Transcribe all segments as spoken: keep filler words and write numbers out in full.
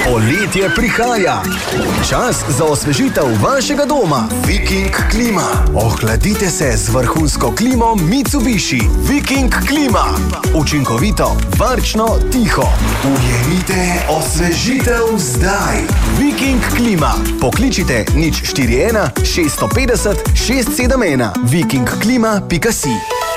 Poletje prihaja. Čas za osvežitev vašega doma. Viking klima. Ohladite se z vrhunsko klimo Mitsubishi. Viking klima. Učinkovito, varčno, tiho. Ujemite osvežitev zdaj. Viking klima. Pokličite nič štiri ena šest petdeset šest sedem ena. viking klima pika si.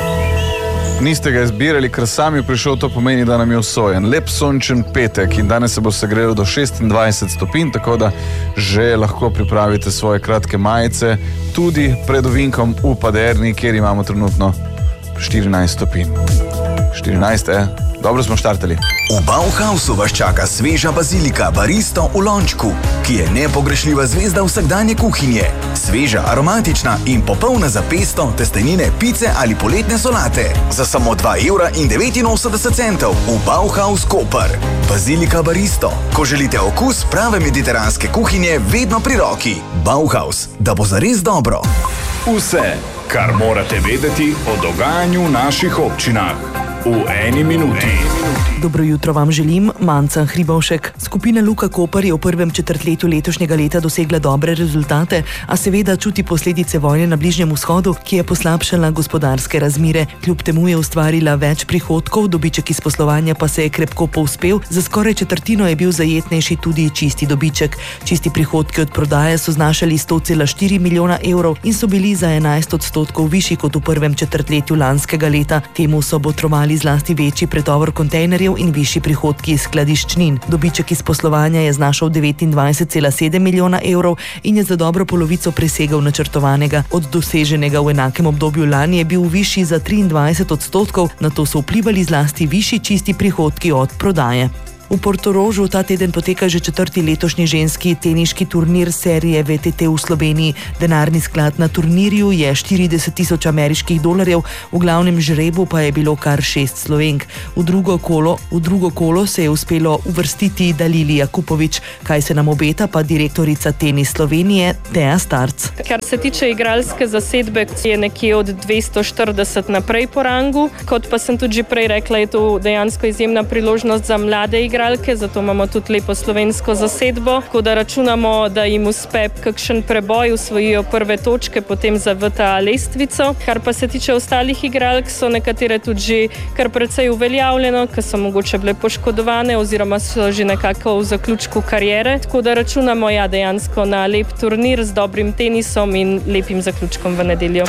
Niste ga izbirali, ker sam je prišel, to pomeni, da nam je usojen. Lep sončen petek in danes se bo segrelo do šestindvajset stopinj, tako da že lahko pripravite svoje kratke majice, tudi pred ovinkom v Paderni, kjer imamo trenutno štirinajst stopinj. štirinajst, eh? Dobro smo štartali. V Bauhausu vas čaka sveža bazilika baristo v lončku, ki je nepogrešljiva zvezda vsakdanje kuhinje. Sveža, aromatična in popolna za pesto, testenine, pice ali poletne solate. Za samo dva evra in devetinosemdeset centov v Bauhaus Koper. Bazilika baristo. Ko želite okus prave mediteranske kuhinje, vedno pri roki. Bauhaus, da bo zares dobro. Vse, kar morate vedeti o dogajanju v naših občinah. V eni minuti. Dobro jutro vam želim, Manca Hribovšek. Skupina Luka Koper je v prvem četrtletju letošnjega leta dosegla dobre rezultate, a seveda čuti posledice vojne na Bližnjem vzhodu, ki je poslabšala gospodarske razmere. Kljub temu je ustvarila več prihodkov, dobiček iz poslovanja pa se je krepko povzpel, za skoraj četrtino je bil zajetnejši tudi čisti dobiček. Čisti prihodki od prodaje so znašali sto cela štiri milijona evrov in so bili za enajst odstotkov višji kot v prvem četrtletju lanskega leta. Temu so botrovali zlasti večji pretovor kontejnerjev in višji prihodki iz skladiščnin. Dobiček iz poslovanja je znašal devetindvajset cela sedem milijona evrov in je za dobro polovico presegel načrtovanega. Od doseženega v enakem obdobju lani je bil višji za triindvajset odstotkov, na to so vplivali zlasti višji čisti prihodki od prodaje. V Portorožu ta teden poteka že četrti letošnji ženski teniški turnir serije V T T v Sloveniji. Denarni sklad na turnirju je štirideset tisoč ameriških dolarjev, v glavnem žrebu pa je bilo kar šest Slovenk. V drugo kolo, v drugo kolo se je uspelo uvrstiti Dalili Jakupovič. Kaj se nam obeta, pa direktorica Tenis Slovenije Teja Starc. Kar se tiče igralske zasedbe, je nekje od dvesto štirideset naprej po rangu. Kot pa sem tudi že prej rekla, je to dejansko izjemna priložnost za mlade igralke. Zato imamo tudi lepo slovensko zasedbo, tako da računamo, da jim uspe kakšen preboj, usvojijo prve točke, potem za V T A lestvico. Kar pa se tiče ostalih igralk, so nekatere tudi že kar precej uveljavljeno, ker so mogoče bile poškodovane oziroma so že nekako v zaključku kariere. Tako da računamo ja dejansko na lep turnir z dobrim tenisom in lepim zaključkom v nedeljo.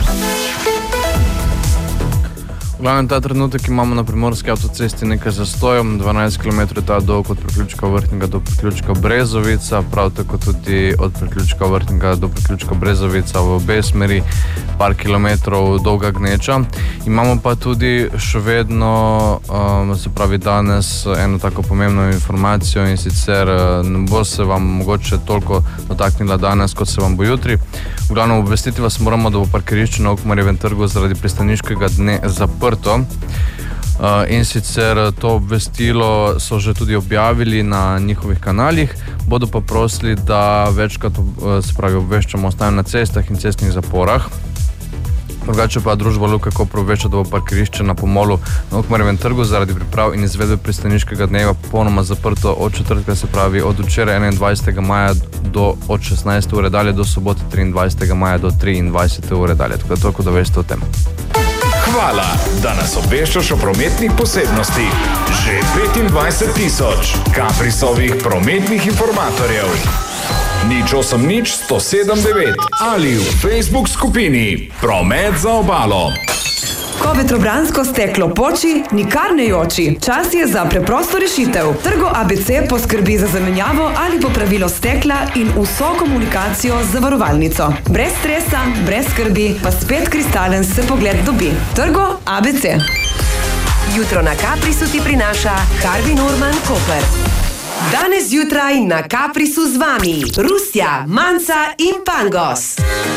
V glavnem ta trenutek imamo na primorski avtocesti nekaj zastojem, dvanajst kilometrov ta dolg od priključka Vrhnjega do priključka Brezovica, prav tako tudi od priključka Vrhnjega do priključka Brezovica v obe smeri, par kilometrov dolga gneča. Imamo pa tudi še vedno, um, se pravi danes, eno tako pomembno informacijo in sicer ne bo se vam mogoče toliko dotaknila danes, kot se vam bo jutri. V glavnem obvestiti vas moramo, da bo parkirišče na Ukmarjevem trgu zaradi pristaniškega dne zaprto. In sicer to obvestilo so že tudi objavili na njihovih kanalih, bodo pa prosili, da večkrat se pravi obveščamo o stanju na cestah in cestnih zaporah. Drugače pa družba Luka Koper obvešča, da bo parkirišče na Pomolu na Ukmarjevem trgu zaradi priprav in izvedbe pristaniškega dneva popolnoma zaprto od četrtka, se pravi od včeraj enaindvajsetega maja do od šestnajste ure dalje do sobote triindvajsetega maja do triindvajsete ure dalje. Tako da toliko, da veste o tem. Hvala, da nas obveščaš o prometnih posebnostih. Že petindvajset tisoč Caprisovih prometnih informatorjev. Nič osem nič sto sedem devet ali v Facebook skupini Promet za obalo. Ko vetrobransko steklo poči, nikar ne joči. Čas je za preprosto rešitev. Trgo A B C poskrbi za zamenjavo ali popravilo stekla in vso komunikacijo z zavarovalnico. Brez stresa, brez skrbi, pa spet kristalen se pogled dobi. Trgo A B C. Jutro na Caprisu ti prinaša Harvey Norman Koper. Danes zjutraj na Caprisu z vami Rusja, Manca in Pangos.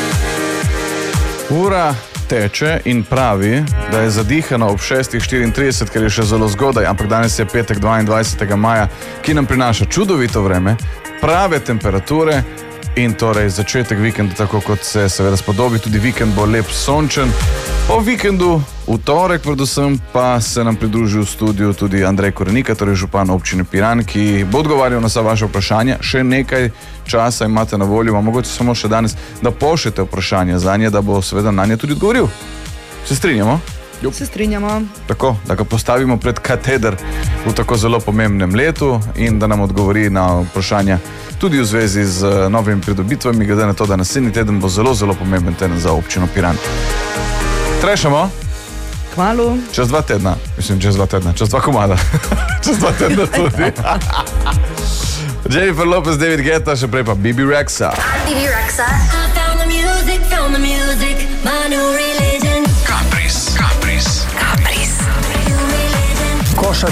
Ura teče in pravi, da je zadihano ob šestih štiriintrideset, ker je še zelo zgodaj, ampak danes je petek dvaindvajsetega maja, ki nam prinaša čudovito vreme, prave temperature, in torej začetek vikenda, tako kot se seveda spodobi, tudi vikend bo lep sončen. Po vikendu, v torek predvsem, pa se nam pridruži v studiu tudi Andrej Korenika, torej župan občine Piran, ki bo odgovarjal na vsa vaša vprašanja. Še nekaj časa imate na voljo, mogoče samo še danes, da pošljete vprašanja za nje, da bo seveda na nje tudi odgovoril. Se strinjamo? Se strinjamo. Tako, da ga postavimo pred kateder v tako zelo pomembnem letu in da nam odgovori na vprašanja tudi v zvezi z novimi pridobitvami, glede na to, da naslednji teden bo zelo, zelo pomemben teden za občino Piran. Trešamo? Kmalu. Čez dva tedna. Mislim, čez dva tedna. Čez dva komada. Čez dva tedna tudi. Jennifer Lopez, David Guetta, še prej pa Bibi Rexha. Bibi Rexha. I found the music, found the music, my new religion.